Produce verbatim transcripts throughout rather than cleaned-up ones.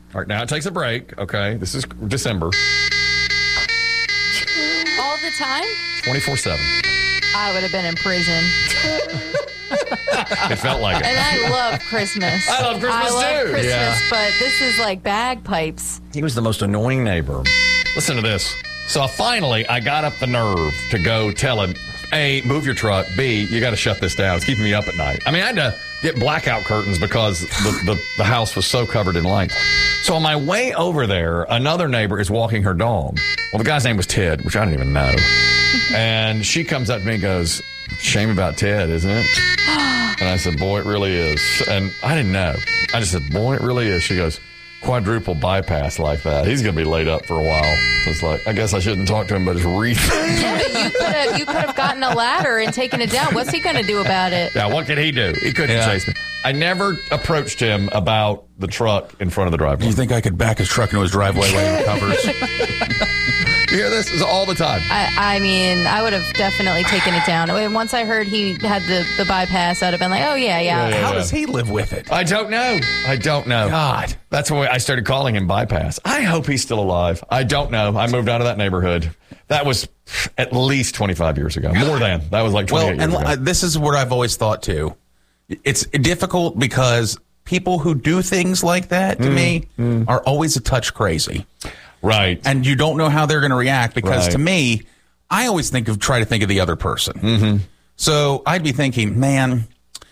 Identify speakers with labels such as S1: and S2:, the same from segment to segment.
S1: All right, now it takes a break. Okay, this is December.
S2: All the time?
S1: twenty-four seven.
S2: I would have been in prison.
S1: It felt like it.
S2: And I love Christmas.
S1: I love Christmas,
S2: I love
S1: too.
S2: Christmas,
S1: Yeah.
S2: but this is like bagpipes.
S1: He was the most annoying neighbor. Listen to this. So finally, I got up the nerve to go tell him, A, move your truck. B, you got to shut this down. It's keeping me up at night. I mean, I had to get blackout curtains because the, the, the house was so covered in lights. So on my way over there, another neighbor is walking her dog. Well, the guy's name was Ted, which I didn't even know. And she comes up to me and goes, shame about Ted, isn't it? And I said, boy, it really is. And I didn't know. I just said, boy, it really is. She goes, quadruple bypass like that. He's going to be laid up for a while. So it's like, I guess I shouldn't talk to him, but it's reef.
S2: Yeah, but you could have you could have gotten a ladder and taken it down. What's he going to do about it?
S1: Yeah, what could he do? He couldn't
S3: Yeah.
S1: chase me. I never approached him about the truck in front of the driveway.
S3: Do you think I could back his truck into his driveway while he recovers?
S1: You hear this? It's all the time.
S2: I, I mean, I would have definitely taken it down. I mean, once I heard he had the, the bypass, I'd have been like, oh, yeah, yeah.
S1: Yeah, yeah.
S3: How does he live with it?
S1: I don't know. I don't know.
S3: God.
S1: That's why I started calling him Bypass. I hope he's still alive. I don't know. I moved out of that neighborhood. That was at least twenty-five years ago. More than. That was like twenty-eight
S3: Well, and
S1: years ago.
S3: uh, this is what I've always thought, too. It's difficult because people who do things like that, to
S1: Mm,
S3: me,
S1: mm.
S3: are always a touch crazy.
S1: Right.
S3: And you don't know how they're going to react because,
S1: Right.
S3: to me, I always think of, try to think of the other person.
S1: Mm-hmm.
S3: So I'd be thinking, man,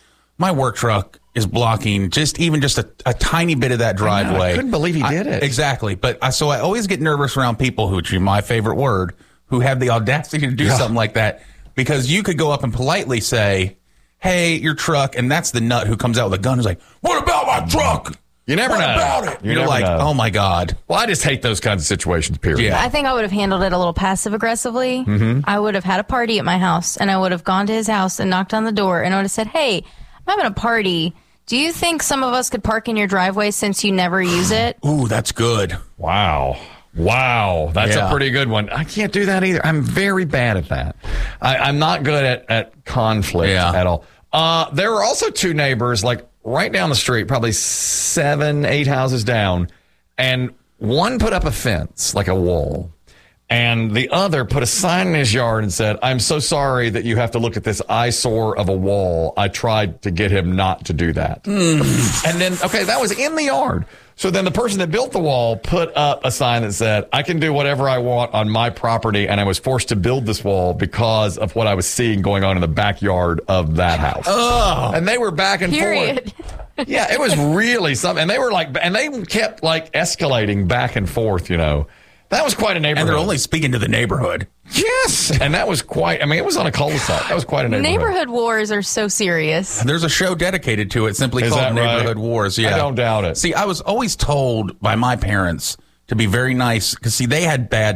S3: my work truck is blocking just even just a, a tiny bit of that driveway.
S1: I couldn't believe he
S3: I-
S1: did it.
S3: Exactly. But I, so I always get nervous around people, who, which is my favorite word, who have the audacity to do
S1: Yeah.
S3: something like that. Because you could go up and politely say, hey, your truck, and that's the nut who comes out with a gun who's like, what about my truck?
S1: You never
S3: what
S1: know.
S3: about it?
S1: You
S3: You're
S1: never
S3: like,
S1: know.
S3: oh my God.
S1: Well, I just hate those kinds of situations, period.
S3: Yeah.
S2: I think I would have handled it a little passive aggressively.
S1: Mm-hmm.
S2: I would have had a party at my house, and I would have gone to his house and knocked on the door, and I would have said, hey, I'm having a party. Do you think some of us could park in your driveway since you never use it?
S3: Ooh, that's good.
S1: Wow. Wow. That's
S3: Yeah.
S1: a pretty good one. I can't do that either. I'm very bad at that. I, I'm not good at, at conflict
S3: Yeah.
S1: at all. Uh, there were also two neighbors, like right down the street, probably seven, eight houses down, and one put up a fence, like a wall, and the other put a sign in his yard and said, I'm so sorry that you have to look at this eyesore of a wall. I tried to get him not to do that. And then, okay, that was in the yard. So then the person that built the wall put up a sign that said, I can do whatever I want on my property, and I was forced to build this wall because of what I was seeing going on in the backyard of that house.
S3: Oh.
S1: And they were back and
S2: Period.
S1: forth. Yeah, it was really something. And they were like, and they kept like escalating back and forth, you know. That was quite a neighborhood.
S3: And they're only speaking to the neighborhood.
S1: Yes. And that was quite, I mean, it was on a cul-de-sac. That was quite a neighborhood.
S2: Neighborhood wars are so serious.
S3: There's a show dedicated to it, simply
S1: Is
S3: called
S1: that right?
S3: Neighborhood Wars. Yeah,
S1: I don't doubt it.
S3: See, I was always told by my parents to be very nice because, see, they had bad